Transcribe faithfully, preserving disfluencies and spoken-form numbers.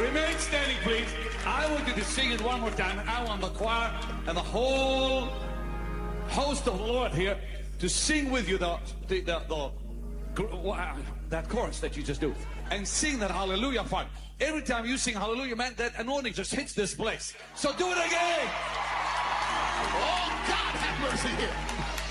Remain standing, please. I want you to sing it one more time. And I want the choir and the whole host of the Lord here to sing with you the, the, the, the that chorus that you just do. And sing that hallelujah part. Every time you sing hallelujah, man, that anointing just hits this place. So do it again. Oh, God have mercy here.